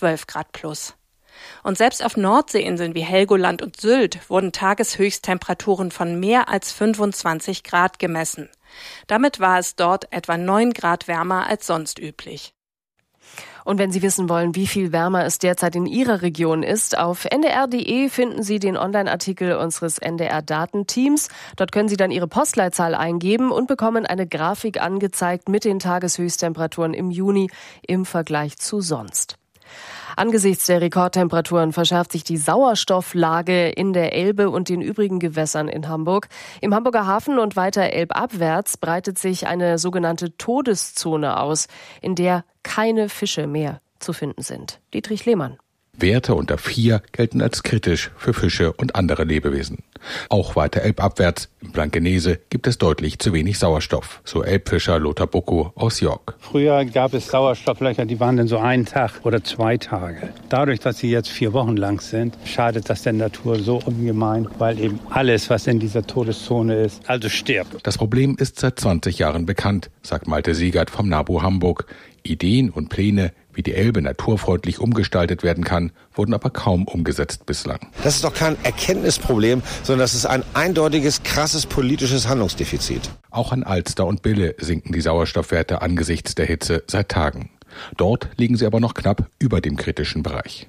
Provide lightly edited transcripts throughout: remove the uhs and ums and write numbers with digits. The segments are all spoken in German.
12 Grad plus. Und selbst auf Nordseeinseln wie Helgoland und Sylt wurden Tageshöchsttemperaturen von mehr als 25 Grad gemessen. Damit war es dort etwa 9 Grad wärmer als sonst üblich. Und wenn Sie wissen wollen, wie viel wärmer es derzeit in Ihrer Region ist, auf ndr.de finden Sie den Online-Artikel unseres NDR-Datenteams. Dort können Sie dann Ihre Postleitzahl eingeben und bekommen eine Grafik angezeigt mit den Tageshöchsttemperaturen im Juni im Vergleich zu sonst. Angesichts der Rekordtemperaturen verschärft sich die Sauerstofflage in der Elbe und den übrigen Gewässern in Hamburg. Im Hamburger Hafen und weiter elbabwärts breitet sich eine sogenannte Todeszone aus, in der keine Fische mehr zu finden sind. Dietrich Lehmann. Werte unter 4 gelten als kritisch für Fische und andere Lebewesen. Auch weiter elbabwärts im Blankenese gibt es deutlich zu wenig Sauerstoff, so Elbfischer Lothar Bucko aus York. Früher gab es Sauerstofflöcher, die waren dann so 1 Tag oder 2 Tage. Dadurch, dass sie jetzt 4 Wochen lang sind, schadet das der Natur so ungemein, weil eben alles, was in dieser Todeszone ist, also stirbt. Das Problem ist seit 20 Jahren bekannt, sagt Malte Siegert vom NABU Hamburg. Ideen und Pläne, wie die Elbe naturfreundlich umgestaltet werden kann, wurden aber kaum umgesetzt bislang. Das ist doch kein Erkenntnisproblem, sondern das ist ein eindeutiges, krasses politisches Handlungsdefizit. Auch an Alster und Bille sinken die Sauerstoffwerte angesichts der Hitze seit Tagen. Dort liegen sie aber noch knapp über dem kritischen Bereich.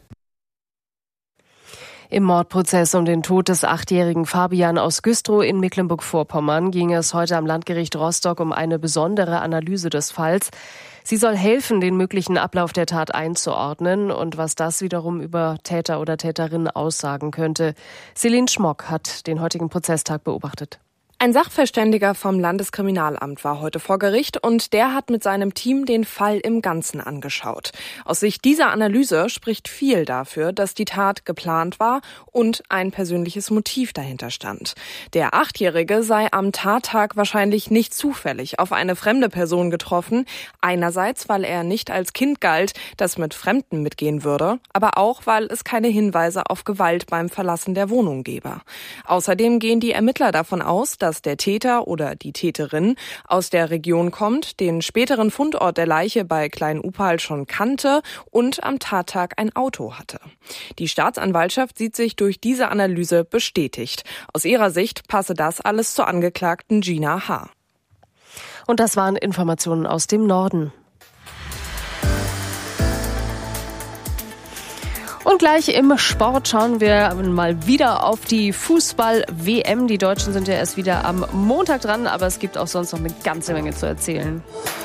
Im Mordprozess um den Tod des 8-jährigen Fabian aus Güstrow in Mecklenburg-Vorpommern ging es heute am Landgericht Rostock um eine besondere Analyse des Falls. Sie soll helfen, den möglichen Ablauf der Tat einzuordnen und was das wiederum über Täter oder Täterin aussagen könnte. Celine Schmock hat den heutigen Prozesstag beobachtet. Ein Sachverständiger vom Landeskriminalamt war heute vor Gericht und der hat mit seinem Team den Fall im Ganzen angeschaut. Aus Sicht dieser Analyse spricht viel dafür, dass die Tat geplant war und ein persönliches Motiv dahinter stand. Der 8-Jährige sei am Tattag wahrscheinlich nicht zufällig auf eine fremde Person getroffen. Einerseits, weil er nicht als Kind galt, das mit Fremden mitgehen würde, aber auch, weil es keine Hinweise auf Gewalt beim Verlassen der Wohnung gebe. Außerdem gehen die Ermittler davon aus, dass der Täter oder die Täterin aus der Region kommt, den späteren Fundort der Leiche bei Klein-Upal schon kannte und am Tattag ein Auto hatte. Die Staatsanwaltschaft sieht sich durch diese Analyse bestätigt. Aus ihrer Sicht passe das alles zur Angeklagten Gina H. Und das waren Informationen aus dem Norden. Und gleich im Sport schauen wir mal wieder auf die Fußball-WM. Die Deutschen sind ja erst wieder am Montag dran, aber es gibt auch sonst noch eine ganze Menge zu erzählen.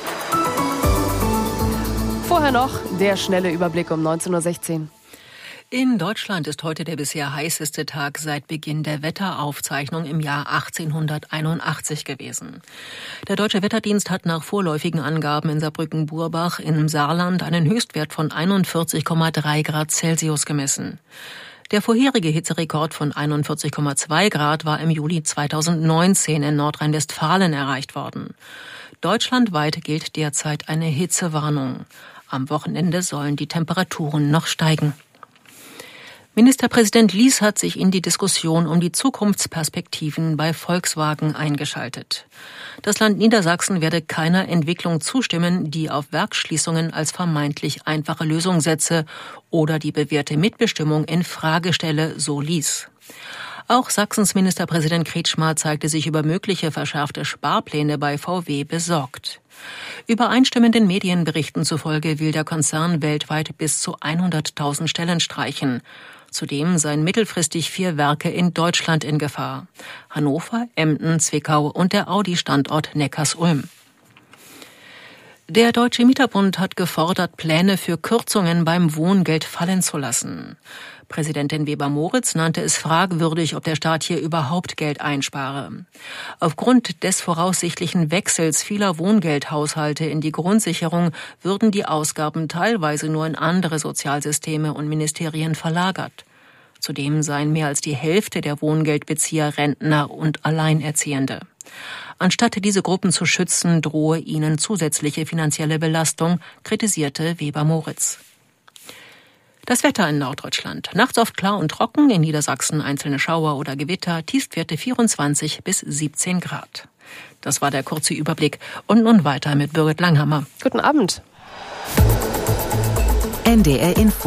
Vorher noch der schnelle Überblick um 19.16 Uhr. In Deutschland ist heute der bisher heißeste Tag seit Beginn der Wetteraufzeichnung im Jahr 1881 gewesen. Der Deutsche Wetterdienst hat nach vorläufigen Angaben in Saarbrücken-Burbach im Saarland einen Höchstwert von 41,3 Grad Celsius gemessen. Der vorherige Hitzerekord von 41,2 Grad war im Juli 2019 in Nordrhein-Westfalen erreicht worden. Deutschlandweit gilt derzeit eine Hitzewarnung. Am Wochenende sollen die Temperaturen noch steigen. Ministerpräsident Lies hat sich in die Diskussion um die Zukunftsperspektiven bei Volkswagen eingeschaltet. Das Land Niedersachsen werde keiner Entwicklung zustimmen, die auf Werksschließungen als vermeintlich einfache Lösung setze oder die bewährte Mitbestimmung in Frage stelle, so Lies. Auch Sachsens Ministerpräsident Kretschmer zeigte sich über mögliche verschärfte Sparpläne bei VW besorgt. Übereinstimmenden Medienberichten zufolge will der Konzern weltweit bis zu 100.000 Stellen streichen. Zudem seien mittelfristig 4 Werke in Deutschland in Gefahr: Hannover, Emden, Zwickau und der Audi-Standort Neckarsulm. Der Deutsche Mieterbund hat gefordert, Pläne für Kürzungen beim Wohngeld fallen zu lassen. Präsidentin Weber-Moritz nannte es fragwürdig, ob der Staat hier überhaupt Geld einspare. Aufgrund des voraussichtlichen Wechsels vieler Wohngeldhaushalte in die Grundsicherung würden die Ausgaben teilweise nur in andere Sozialsysteme und Ministerien verlagert. Zudem seien mehr als die Hälfte der Wohngeldbezieher Rentner und Alleinerziehende. Anstatt diese Gruppen zu schützen, drohe ihnen zusätzliche finanzielle Belastung, kritisierte Weber-Moritz. Das Wetter in Norddeutschland. Nachts oft klar und trocken, in Niedersachsen einzelne Schauer oder Gewitter, Tiefstwerte 24 bis 17 Grad. Das war der kurze Überblick. Und nun weiter mit Birgit Langhammer. Guten Abend. NDR Info.